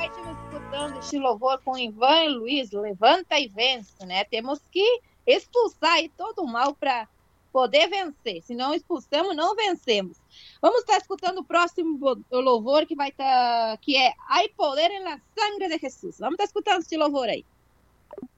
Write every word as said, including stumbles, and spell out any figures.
estivemos escutando este louvor com Ivan e Luiz, levanta e vence, né? Temos que expulsar aí todo o mal para poder vencer. Se não expulsamos, não vencemos. Vamos estar escutando o próximo louvor que vai estar, que é Hay poder en la sangre de Jesus. Vamos estar escutando esse louvor aí.